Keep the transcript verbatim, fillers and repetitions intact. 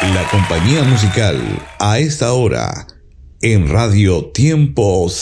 La compañía musical a esta hora en Radio Tiempo